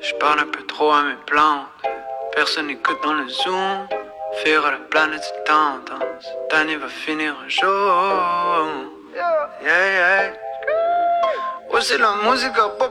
Je parle un peu trop à mes plantes. Personne n'écoute dans le zoom. Faire à la planète c'est tendance. Cette année va finir un jour. Yeah, yeah. Ouais, c'est la musique à pop.